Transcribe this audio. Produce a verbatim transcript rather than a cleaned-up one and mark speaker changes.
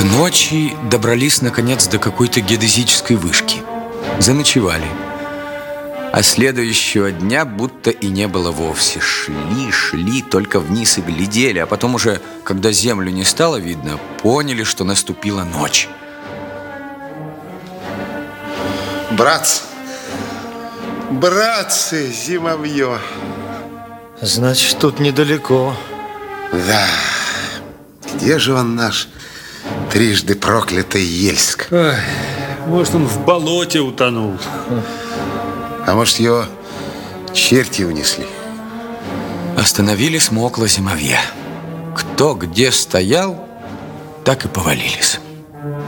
Speaker 1: ночи добрались, наконец, до какой-то геодезической вышки. Заночевали. А следующего дня будто и не было вовсе. Шли, шли, только вниз и глядели. А потом уже, когда землю не стало видно, поняли, что наступила ночь.
Speaker 2: Братцы, братцы, зимовье.
Speaker 3: Значит, тут недалеко.
Speaker 2: Да. Где же он, наш трижды проклятый Ельск?
Speaker 4: Ой, может, он в болоте утонул.
Speaker 2: А может, его черти унесли?
Speaker 1: Остановились мы около зимовья. Кто где стоял, так и повалились.